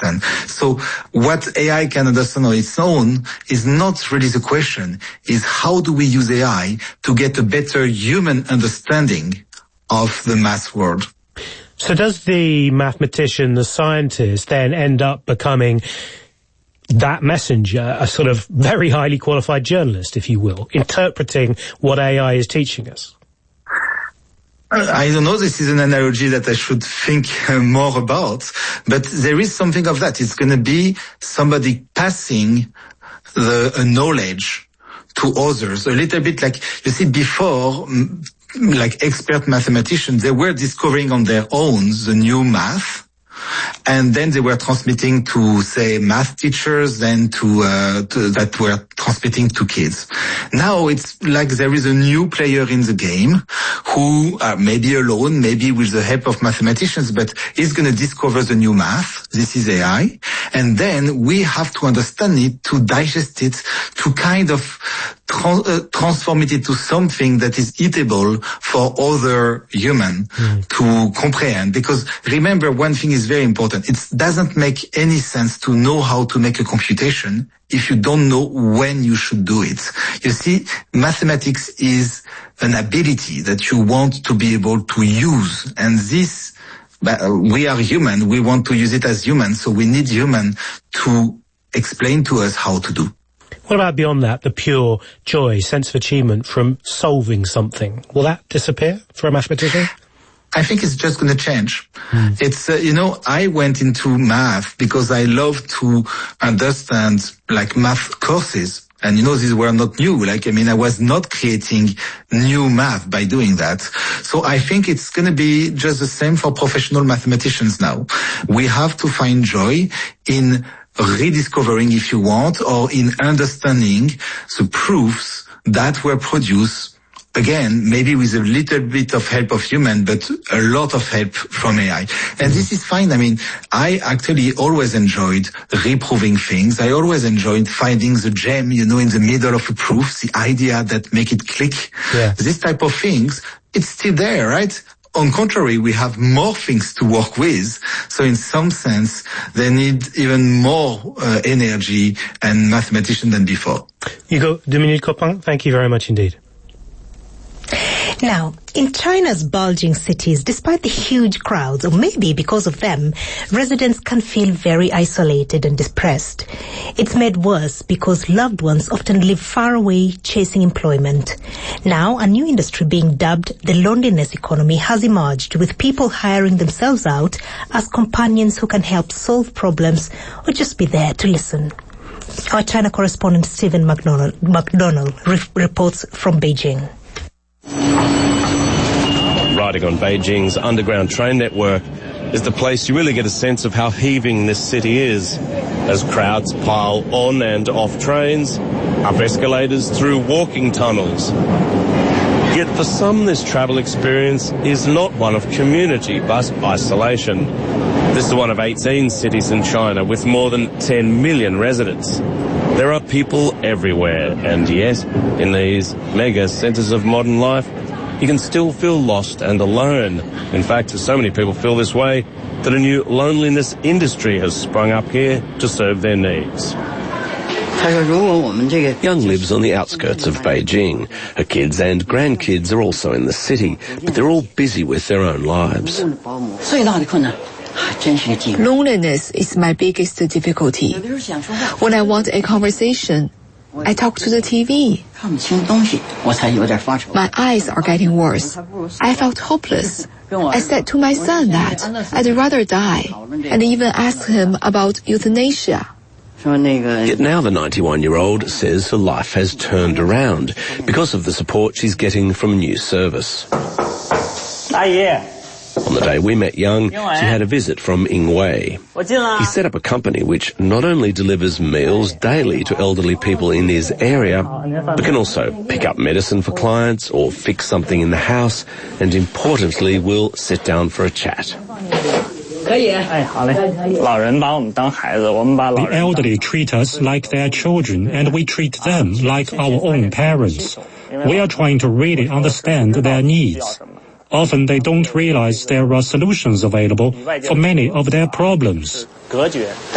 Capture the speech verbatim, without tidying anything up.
human. So what A I can understand on its own is not really the question, is how do we use A I to get a better human understanding of the math world. So does the mathematician, the scientist, then end up becoming that messenger, a sort of very highly qualified journalist, if you will, interpreting what A I is teaching us? I don't know, this is an analogy that I should think uh, more about, but there is something of that. It's going to be somebody passing the uh, knowledge to others, a little bit like, you see, before, m- like expert mathematicians, they were discovering on their own the new math, and then they were transmitting to, say, math teachers, then to, uh, to, that were transmitting to kids. Now it's like there is a new player in the game who, uh, maybe alone, maybe with the help of mathematicians, but is going to discover the new math. This is A I. And then we have to understand it, to digest it, to kind of Trans- uh, transform it into something that is eatable for other human mm. to comprehend. Because remember, one thing is very important. It doesn't make any sense to know how to make a computation if you don't know when you should do it. You see, mathematics is an ability that you want to be able to use. And this, uh, we are human. We want to use it as humans. So we need human to explain to us how to do. What about beyond that, the pure joy, sense of achievement from solving something? Will that disappear for a mathematician? I think it's just going to change. Mm. It's, uh, you know, I went into math because I love to understand, like, math courses. And, you know, these were not new. Like, I mean, I was not creating new math by doing that. So I think it's going to be just the same for professional mathematicians now. We have to find joy in rediscovering, if you want, or in understanding the proofs that were produced, again, maybe with a little bit of help of human, but a lot of help from A I. And mm-hmm. this is fine. I mean, I actually always enjoyed reproving things. I always enjoyed finding the gem, you know, in the middle of a proof, the idea that make it click. Yeah. This type of things, it's still there, right? On contrary, we have more things to work with. So in some sense, they need even more uh, energy and mathematician than before. Hugo Duminil-Copin, thank you very much indeed. Now, in China's bulging cities, despite the huge crowds, or maybe because of them, residents can feel very isolated and depressed. It's made worse because loved ones often live far away chasing employment. Now, a new industry being dubbed the loneliness economy has emerged, with people hiring themselves out as companions who can help solve problems or just be there to listen. Our China correspondent Stephen McDonald, McDonald re- reports from Beijing. Riding on Beijing's underground train network is the place you really get a sense of how heaving this city is, as crowds pile on and off trains, up escalators, through walking tunnels. Yet for some, this travel experience is not one of community, but isolation. This is one of eighteen cities in China with more than ten million residents. There are people everywhere, and yet, in these mega centres of modern life, you can still feel lost and alone. In fact, so many people feel this way that a new loneliness industry has sprung up here to serve their needs. Young lives on the outskirts of Beijing. Her kids and grandkids are also in the city, but they're all busy with their own lives. Loneliness is my biggest difficulty. When I want a conversation, I talk to the T V. My eyes are getting worse. I felt hopeless. I said to my son that I'd rather die, and even asked him about euthanasia. Yet now the ninety-one-year-old says her life has turned around because of the support she's getting from a new service. On the day we met Young, she had a visit from Ying Wei. He set up a company which not only delivers meals daily to elderly people in his area, but can also pick up medicine for clients or fix something in the house, and importantly, will sit down for a chat. The elderly treat us like their children, and we treat them like our own parents. We are trying to really understand their needs. Often they don't realize there are solutions available for many of their problems.